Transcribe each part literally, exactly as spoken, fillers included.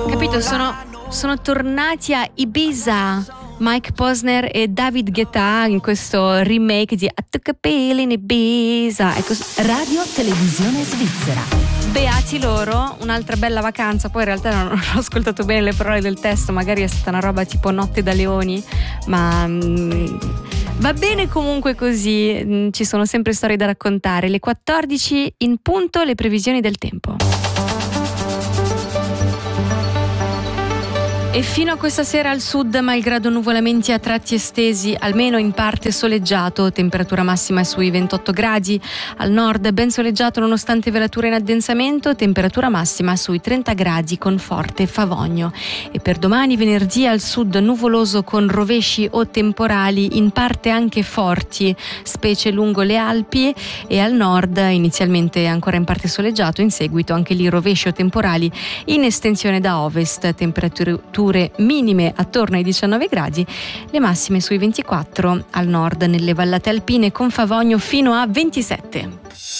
Capito? Sono, sono tornati a Ibiza Mike Posner e David Guetta in questo remake di A Tu Capelli in Ibiza. Ecco, Radio Televisione Svizzera. beati loro, un'altra bella vacanza. Poi in realtà non ho ascoltato bene le parole del testo, magari è stata una roba tipo Notte da leoni, ma mh, va bene comunque così, mh, ci sono sempre storie da raccontare. Le quattordici in punto, le previsioni del tempo. E fino a questa sera al sud, malgrado nuvolamenti a tratti estesi, almeno in parte soleggiato, temperatura massima sui ventotto gradi, al nord ben soleggiato nonostante velature in addensamento, temperatura massima sui trenta gradi con forte favogno. E per domani venerdì al sud nuvoloso con rovesci o temporali, in parte anche forti, specie lungo le Alpi, e al nord inizialmente ancora in parte soleggiato, in seguito anche lì rovesci o temporali in estensione da ovest, temperature minime attorno ai diciannove gradi, le massime sui ventiquattro, al nord nelle vallate alpine con favogno fino a ventisette.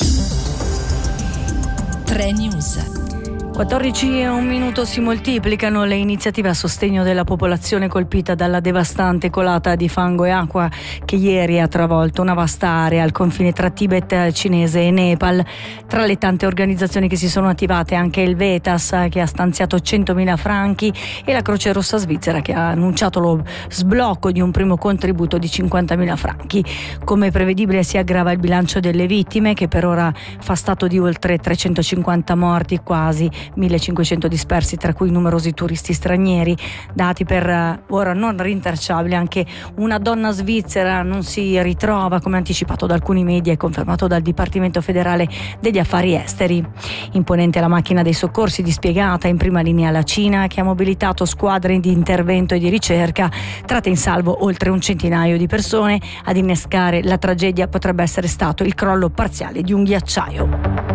tre News. quattordici e un minuto si moltiplicano le iniziative a sostegno della popolazione colpita dalla devastante colata di fango e acqua che ieri ha travolto una vasta area al confine tra Tibet cinese e Nepal. Tra le tante organizzazioni che si sono attivate anche il Vetas, che ha stanziato centomila franchi, e la Croce Rossa Svizzera, che ha annunciato lo sblocco di un primo contributo di cinquantamila franchi. Come prevedibile si aggrava il bilancio delle vittime, che per ora fa stato di oltre trecentocinquanta morti, quasi millecinquecento dispersi, tra cui numerosi turisti stranieri. Dati per ora non rintracciabili. Anche una donna svizzera non si ritrova, come anticipato da alcuni media e confermato dal Dipartimento federale degli affari esteri. Imponente la macchina dei soccorsi dispiegata in prima linea alla Cina, che ha mobilitato squadre di intervento e di ricerca. Tratte in salvo oltre un centinaio di persone. Ad innescare la tragedia potrebbe essere stato il crollo parziale di un ghiacciaio.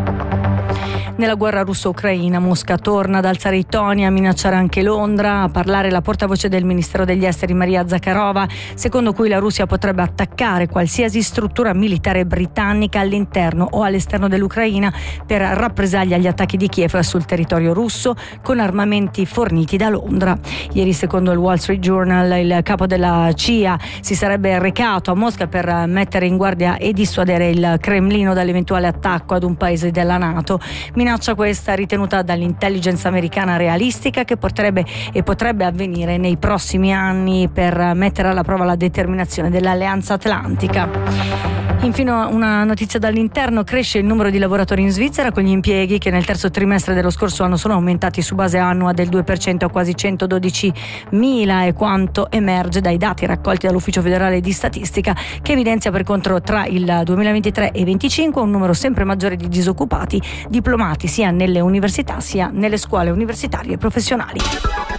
Nella guerra russo-ucraina, Mosca torna ad alzare i toni, a minacciare anche Londra. A parlare la portavoce del Ministero degli Esteri Maria Zakharova, secondo cui la Russia potrebbe attaccare qualsiasi struttura militare britannica all'interno o all'esterno dell'Ucraina per rappresaglia agli attacchi di Kiev sul territorio russo con armamenti forniti da Londra. Ieri, secondo il Wall Street Journal, il capo della C I A si sarebbe recato a Mosca per mettere in guardia e dissuadere il Cremlino dall'eventuale attacco ad un paese della NATO. Minaccia questa ritenuta dall'intelligence americana realistica, che potrebbe e potrebbe avvenire nei prossimi anni per mettere alla prova la determinazione dell'Alleanza Atlantica. Infine una notizia dall'interno: cresce il numero di lavoratori in Svizzera, con gli impieghi che nel terzo trimestre dello scorso anno sono aumentati su base annua del due per cento a quasi centododicimila, e quanto emerge dai dati raccolti dall'Ufficio federale di statistica, che evidenzia per contro tra il duemilaventitré e venticinque un numero sempre maggiore di disoccupati diplomati sia nelle università sia nelle scuole universitarie e professionali.